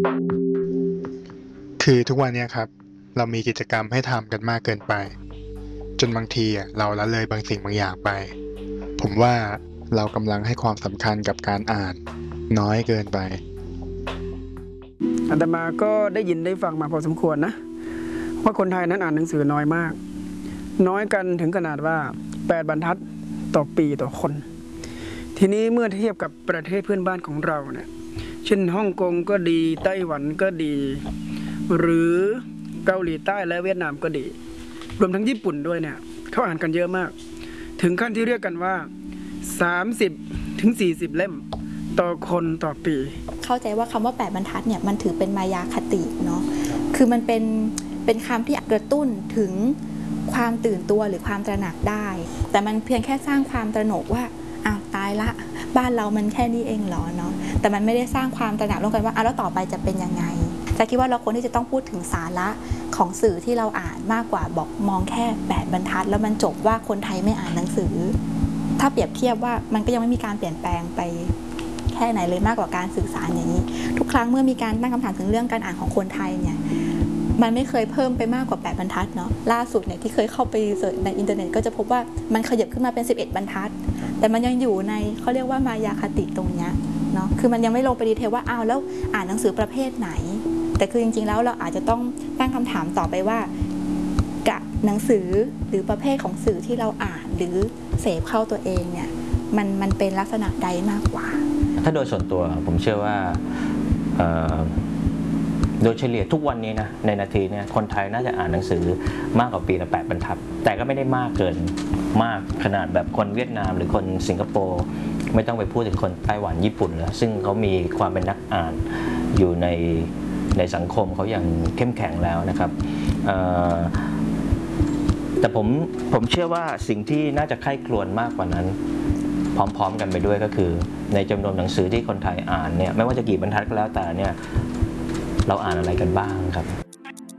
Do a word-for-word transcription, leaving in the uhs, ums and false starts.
คือทุกวันนี้ครับเรามีกิจกรรมให้ทำกันมากเกินไปจนบางทีอ่ะเราละเลยบางสิ่งบางอย่างไปผมว่าเรากำลังให้ความสำคัญกับการอ่านน้อยเกินไปอาตมาก็ได้ยินได้ฟังมาพอสมควรนะว่าคนไทยนั้นอ่านหนังสือน้อยมากน้อยกันถึงขนาดว่าแปดบรรทัดต่อปีต่อคนทีนี้เมื่อเทียบกับประเทศเพื่อนบ้านของเราเนี่ยเช่นฮ่องกงก็ดีไต้หวันก็ดีหรือเกาหลีใต้และเวียดนามก็ดีรวมทั้งญี่ปุ่นด้วยเนี่ยเขาอ่านกันเยอะมากถึงขั้นที่เรียกกันว่าสามสิบถึงสี่สิบเล่มต่อคนต่อปีเข้าใจว่าคำว่าแปดบรรทัดเนี่ยมันถือเป็นมายาคติเนาะคือมันเป็นเป็นคำที่กระตุ้นถึงความตื่นตัวหรือความตระหนักได้แต่มันเพียงแค่สร้างความตระหนกว่าอ้าวตายละบ้านเรามันแค่นี้เองเหรอเนาะแต่มันไม่ได้สร้างความตระหนักร่วมกันว่าอ้าวแล้วต่อไปจะเป็นยังไงแต่คิดว่าเราควรที่จะต้องพูดถึงสาระของสื่อที่เราอ่านมากกว่าบอกมองแค่แปดบรรทัดแล้วมันจบว่าคนไทยไม่อ่านหนังสือถ้าเปรียบเทียบว่ามันก็ยังไม่มีการเปลี่ยนแปลงไปแค่ไหนเลยมากกว่าการสื่อสารอย่างนี้ทุกครั้งเมื่อมีการตั้งคำถามถึงเรื่องการอ่านของคนไทยเนี่ยมันไม่เคยเพิ่มไปมากกว่าแปดบรรทัดเนาะล่าสุดเนี่ยที่เคยเข้าไปเสิร์ชในอินเทอร์เน็ตก็จะพบว่ามันขยับขึ้นมาเป็นสิบเอ็ดบรรทัดแต่มันยังอยู่ในเขาเรียกว่ามายาคติตรงนี้เนาะคือมันยังไม่ลงไปดีเทลว่าอ้าวแล้วอ่านหนังสือประเภทไหนแต่คือจริงๆแล้วเราอาจจะต้องตั้งคำถามต่อไปว่ากะหนังสือหรือประเภทของสื่อที่เราอ่านหรือเสพเข้าตัวเองเนี่ยมันมันเป็นลักษณะใดมากกว่าถ้าโดยส่วนตัวผมเชื่อว่าโดยเฉลี่ยทุกวันนี้นะในนาทีเนี่ยคนไทยน่าจะอ่านหนังสือมากกว่าปีละแปดบรรทัดแต่ก็ไม่ได้มากเกินมากขนาดแบบคนเวียดนามหรือคนสิงคโปร์ไม่ต้องไปพูดถึงคนไต้หวันญี่ปุ่นแล้วซึ่งเขามีความเป็นนักอ่านอยู่ในในสังคมเขาอย่างเข้มแข็งแล้วนะครับแต่ผมผมเชื่อว่าสิ่งที่น่าจะใคร่ครวญมากกว่านั้นพร้อมๆกันไปด้วยก็คือในจำนวนหนังสือที่คนไทยอ่านเนี่ยไม่ว่าจะกี่บรรทัดก็แล้วแต่เนี่ยเราอ่านอะไรกันบ้างครับ